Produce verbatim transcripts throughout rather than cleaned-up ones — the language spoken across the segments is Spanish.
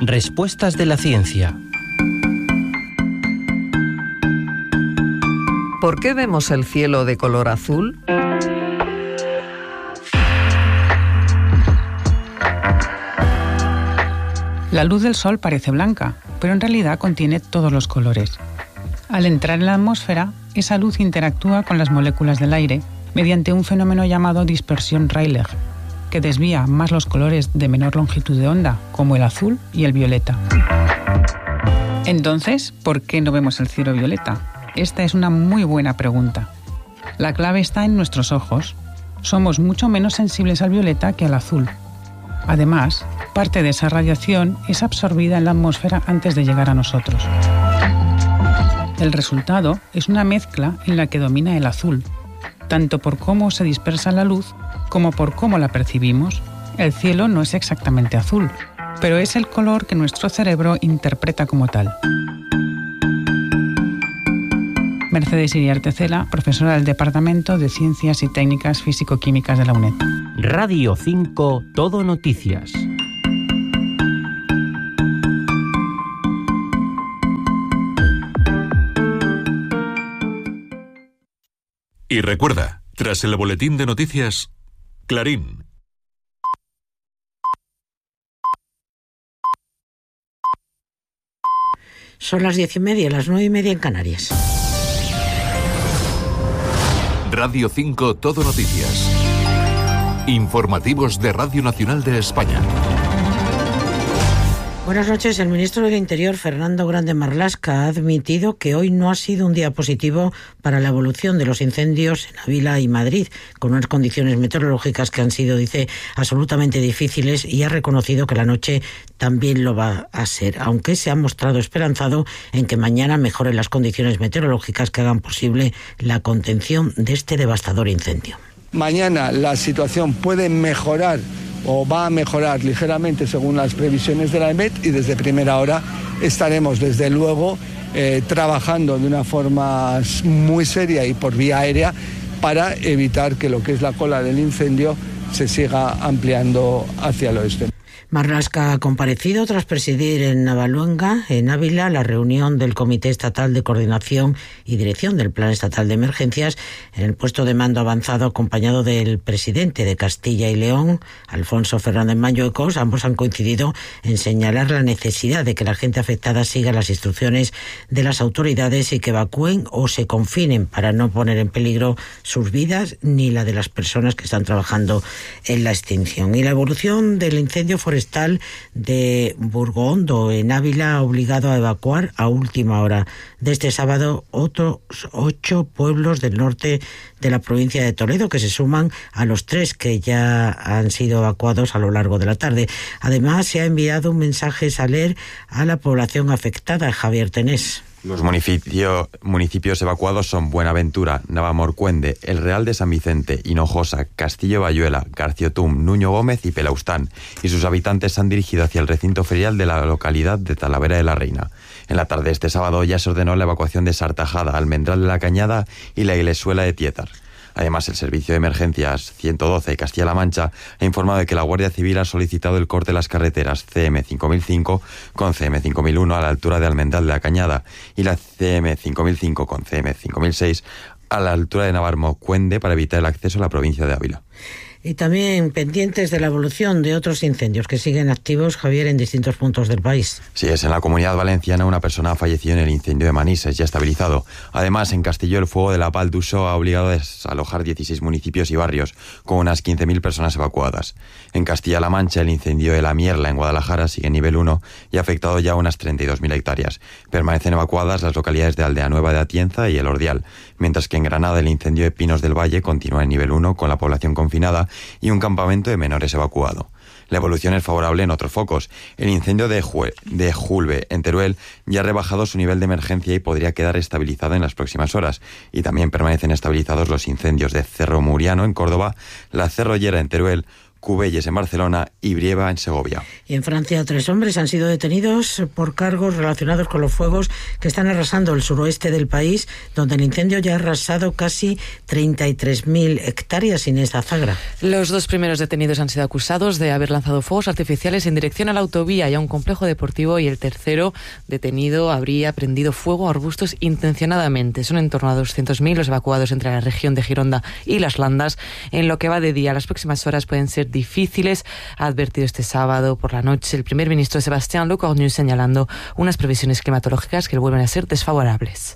Respuestas de la ciencia. ¿Por qué vemos el cielo de color azul? La luz del sol parece blanca, pero en realidad contiene todos los colores. Al entrar en la atmósfera, esa luz interactúa con las moléculas del aire mediante un fenómeno llamado dispersión Rayleigh, que desvía más los colores de menor longitud de onda, como el azul y el violeta. Entonces, ¿por qué no vemos el cielo violeta? Esta es una muy buena pregunta. La clave está en nuestros ojos. Somos mucho menos sensibles al violeta que al azul. Además, parte de esa radiación es absorbida en la atmósfera antes de llegar a nosotros. El resultado es una mezcla en la que domina el azul, tanto por cómo se dispersa la luz como por cómo la percibimos. El cielo no es exactamente azul, pero es el color que nuestro cerebro interpreta como tal. Mercedes Iriarte Cela, profesora del Departamento de Ciencias y Técnicas Físico-Químicas de la UNED. Radio cinco, Todo Noticias. Y recuerda, tras el boletín de noticias, Clarín. Son las diez y media, las nueve y media en Canarias. Radio cinco, Todo Noticias. Informativos de Radio Nacional de España. Buenas noches. El ministro del Interior, Fernando Grande Marlaska, ha admitido que hoy no ha sido un día positivo para la evolución de los incendios en Ávila y Madrid, con unas condiciones meteorológicas que han sido, dice, absolutamente difíciles, y ha reconocido que la noche también lo va a ser, aunque se ha mostrado esperanzado en que mañana mejoren las condiciones meteorológicas que hagan posible la contención de este devastador incendio. Mañana la situación puede mejorar o va a mejorar ligeramente según las previsiones de la E M E T, y desde primera hora estaremos desde luego eh, trabajando de una forma muy seria y por vía aérea para evitar que lo que es la cola del incendio se siga ampliando hacia el oeste. Marlaska ha comparecido tras presidir en Navaluenga, en Ávila, la reunión del Comité Estatal de Coordinación y Dirección del Plan Estatal de Emergencias, en el puesto de mando avanzado, acompañado del presidente de Castilla y León, Alfonso Fernández Mañuecos. Ambos han coincidido en señalar la necesidad de que la gente afectada siga las instrucciones de las autoridades y que evacúen o se confinen para no poner en peligro sus vidas ni la de las personas que están trabajando en la extinción. Y la evolución del incendio forestal de Burgohondo, en Ávila, ha obligado a evacuar a última hora de este sábado otros ocho pueblos del norte de la provincia de Toledo, que se suman a los tres que ya han sido evacuados a lo largo de la tarde. Además, se ha enviado un mensaje Saler a la población afectada. Javier Tenés. Los municipio, municipios evacuados son Buenaventura, Navamorcuende, El Real de San Vicente, Hinojosa, Castillo Bayuela, Garciotum, Nuño Gómez y Pelaustán, y sus habitantes se han dirigido hacia el recinto ferial de la localidad de Talavera de la Reina. En la tarde de este sábado ya se ordenó la evacuación de Sartajada, Almendral de la Cañada y la Ilesuela de Tietar. Además, el Servicio de Emergencias ciento doce de Castilla-La Mancha ha informado de que la Guardia Civil ha solicitado el corte de las carreteras C M cinco mil cinco con C M cinco mil uno a la altura de Almendral de la Cañada y la C M cinco mil cinco con C M cinco mil seis a la altura de Navarmocuende para evitar el acceso a la provincia de Ávila. Y también pendientes de la evolución de otros incendios que siguen activos, Javier, en distintos puntos del país. Sí, es en la Comunidad Valenciana una persona ha fallecido en el incendio de Manises, ya estabilizado. Además, en Castelló el fuego de la Val d'Uixó ha obligado a desalojar dieciséis municipios y barrios, con unas quince mil personas evacuadas. En Castilla-La Mancha el incendio de La Mierla en Guadalajara sigue en nivel uno y ha afectado ya unas treinta y dos mil hectáreas. Permanecen evacuadas las localidades de Aldea Nueva de Atienza y El Ordial, mientras que en Granada el incendio de Pinos del Valle continúa en nivel uno con la población confinada y un campamento de menores evacuado. La evolución es favorable en otros focos. El incendio de, Jue, de Julbe, en Teruel, ya ha rebajado su nivel de emergencia y podría quedar estabilizado en las próximas horas. Y también permanecen estabilizados los incendios de Cerro Muriano, en Córdoba, La Cerrollera, en Teruel, Cubelles en Barcelona y Brieva en Segovia. Y en Francia, tres hombres han sido detenidos por cargos relacionados con los fuegos que están arrasando el suroeste del país, donde el incendio ya ha arrasado casi treinta y tres mil hectáreas. Inés Azagra. Los dos primeros detenidos han sido acusados de haber lanzado fuegos artificiales en dirección a la autovía y a un complejo deportivo, y el tercero detenido habría prendido fuego a arbustos intencionadamente. Son en torno a doscientos mil los evacuados entre la región de Gironda y Las Landas. En lo que va de día, las próximas horas pueden ser difíciles, ha advertido este sábado por la noche el primer ministro Sébastien Lecornu, señalando unas previsiones climatológicas que vuelven a ser desfavorables.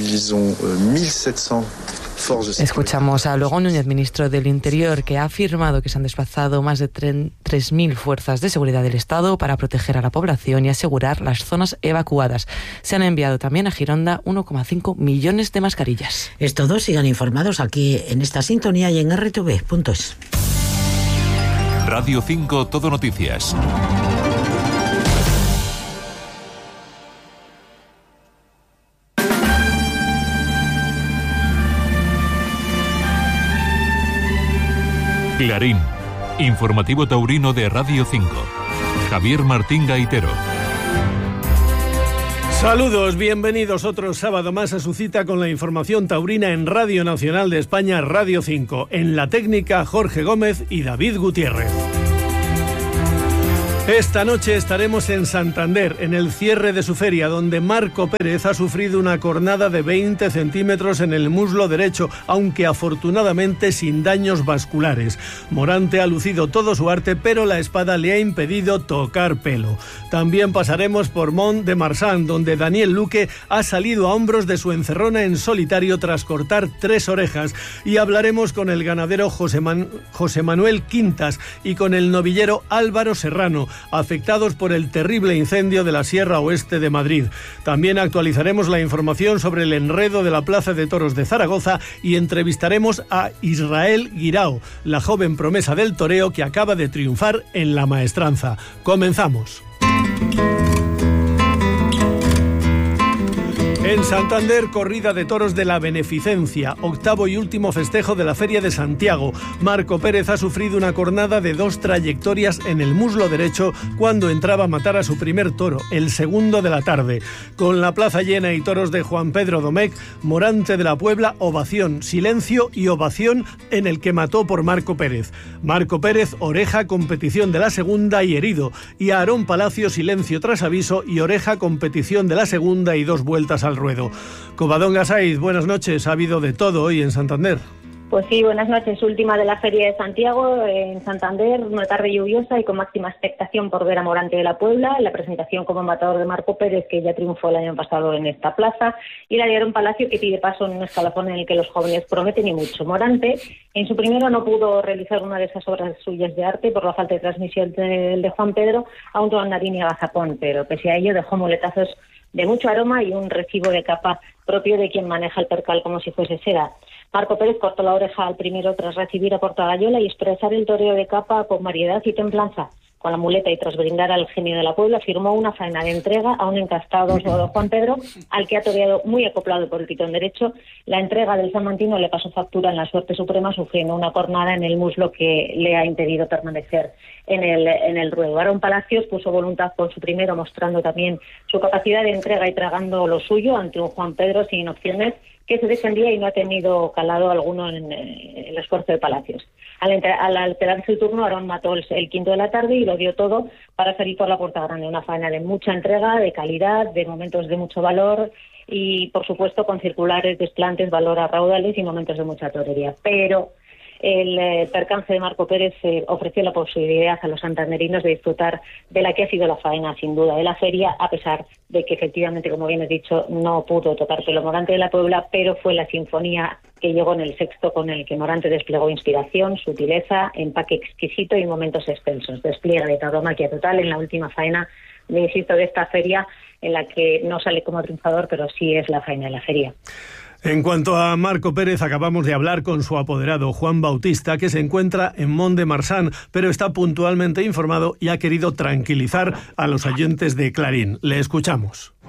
Escuchamos a Laurent Núñez, ministro del Interior, que ha afirmado que se han desplazado más de tres mil fuerzas de seguridad del Estado para proteger a la población y asegurar las zonas evacuadas. Se han enviado también a Gironda uno coma cinco millones de mascarillas. Es todo, sigan informados aquí en esta sintonía y en erre te ve punto es. Radio cinco Todo Noticias. Clarín, informativo taurino de Radio cinco. Javier Martín Gaitero. Saludos, bienvenidos otro sábado más a su cita con la información taurina en Radio Nacional de España, Radio cinco. En la técnica, Jorge Gómez y David Gutiérrez. Esta noche estaremos en Santander, en el cierre de su feria, donde Marco Pérez ha sufrido una cornada de veinte centímetros en el muslo derecho, aunque afortunadamente sin daños vasculares. Morante ha lucido todo su arte, pero la espada le ha impedido tocar pelo. También pasaremos por Mont de Marsan, donde Daniel Luque ha salido a hombros de su encerrona en solitario tras cortar tres orejas, y hablaremos con el ganadero José, Man- José Manuel Quintas y con el novillero Álvaro Serrano, afectados por el terrible incendio de la Sierra Oeste de Madrid. También actualizaremos la información sobre el enredo de la Plaza de Toros de Zaragoza y entrevistaremos a Israel Guirao, la joven promesa del toreo que acaba de triunfar en la maestranza. Comenzamos. En Santander, corrida de toros de la Beneficencia, octavo y último festejo de la Feria de Santiago. Marco Pérez ha sufrido una cornada de dos trayectorias en el muslo derecho cuando entraba a matar a su primer toro, el segundo de la tarde. Con la plaza llena y toros de Juan Pedro Domecq, Morante de la Puebla, ovación, silencio y ovación en el que mató por Marco Pérez. Marco Pérez, oreja, competición de la segunda y herido. Y a Aarón Palacio, silencio tras aviso y oreja, competición de la segunda y dos vueltas al ruedo. Covadonga Saiz, buenas noches. Ha habido de todo hoy en Santander. Pues sí, buenas noches. Última de la Feria de Santiago en Santander, una tarde lluviosa y con máxima expectación por ver a Morante de la Puebla, la presentación como matador de Marco Pérez, que ya triunfó el año pasado en esta plaza, y la de Aarón Palacio, que pide paso en un escalafón en el que los jóvenes prometen y mucho. Morante, en su primero no pudo realizar una de esas obras suyas de arte por la falta de transmisión del de Juan Pedro a un tobandarín y a Gazapón, pero pese a ello dejó muletazos de mucho aroma y un recibo de capa propio de quien maneja el percal como si fuese seda. Marco Pérez cortó la oreja al primero tras recibir a Portagayola y expresar el toreo de capa con variedad y templanza. Con la muleta y tras brindar al genio de la Puebla, firmó una faena de entrega a un encastado Juan Pedro, al que ha toreado muy acoplado por el pitón derecho. La entrega del salmantino le pasó factura en la suerte suprema, sufriendo una cornada en el muslo que le ha impedido permanecer en el, en el ruedo. Aarón Palacios puso voluntad con su primero, mostrando también su capacidad de entrega y tragando lo suyo ante un Juan Pedro sin opciones, que se defendía y no ha tenido calado alguno en, en el esfuerzo de Palacios. Al, entrar, al alterarse el turno, Aarón mató el, el quinto de la tarde y lo dio todo para salir por la puerta grande. Una faena de mucha entrega, de calidad, de momentos de mucho valor y, por supuesto, con circulares, desplantes, valor a raudales y momentos de mucha torería. Pero el eh, percance de Marco Pérez eh, ofreció la posibilidad a los santanderinos de disfrutar de la que ha sido la faena, sin duda, de la feria, a pesar de que efectivamente, como bien he dicho, no pudo tocar pelo Morante de la Puebla, pero fue la sinfonía que llegó en el sexto con el que Morante desplegó inspiración, sutileza, empaque exquisito y momentos extensos. Despliegue de tauromaquia total en la última faena, me insisto, de esta feria, en la que no sale como triunfador, pero sí es la faena de la feria. En cuanto a Marco Pérez, acabamos de hablar con su apoderado, Juan Bautista, que se encuentra en Mont de Marsan, pero está puntualmente informado y ha querido tranquilizar a los oyentes de Clarín. Le escuchamos.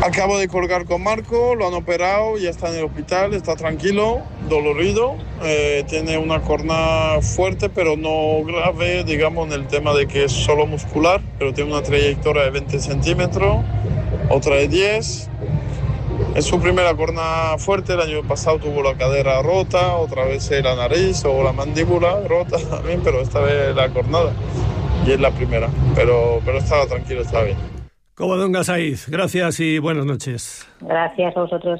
Acabo de colgar con Marco, lo han operado, ya está en el hospital, está tranquilo, dolorido, eh, tiene una cornada fuerte pero no grave, digamos, en el tema de que es solo muscular, pero tiene una trayectoria de veinte centímetros, otra de diez. Es su primera cornada fuerte, el año pasado tuvo la cadera rota, otra vez la nariz o la mandíbula rota también, pero esta vez la cornada. Y es la primera, pero, pero estaba tranquilo, estaba bien. Covadonga Saiz, gracias y buenas noches. Gracias a vosotros.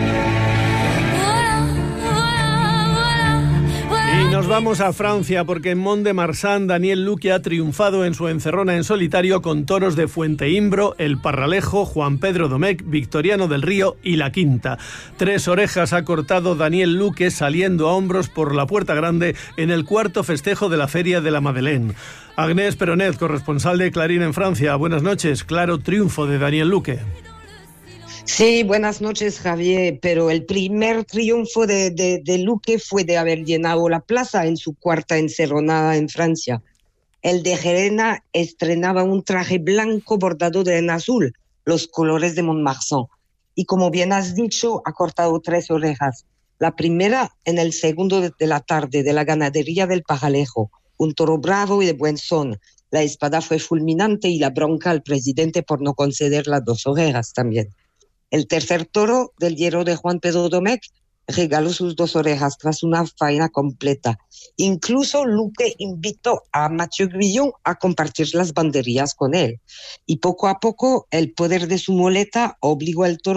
Y nos vamos a Francia porque en Mont-de-Marsan Daniel Luque ha triunfado en su encerrona en solitario con toros de Fuenteimbro, El Parralejo, Juan Pedro Domecq, Victoriano del Río y La Quinta. Tres orejas ha cortado Daniel Luque saliendo a hombros por la Puerta Grande en el cuarto festejo de la Feria de la Madeleine. Agnès Peronet, corresponsal de Clarín en Francia. Buenas noches. Claro triunfo de Daniel Luque. Sí, buenas noches, Javier, pero el primer triunfo de, de, de Luque fue de haber llenado la plaza en su cuarta encerronada en Francia. El de Gerena estrenaba un traje blanco bordado de en azul, los colores de Mont-de-Marsan. Y como bien has dicho, ha cortado tres orejas. La primera en el segundo de, de la tarde de la ganadería del Parralejo, un toro bravo y de buen son. La espada fue fulminante y la bronca al presidente por no conceder las dos orejas también. El tercer toro del hierro de Juan Pedro Domecq regaló sus dos orejas tras una faena completa. Incluso Luque invitó a Mathieu Guillon a compartir las banderillas con él. Y poco a poco el poder de su muleta obligó al toro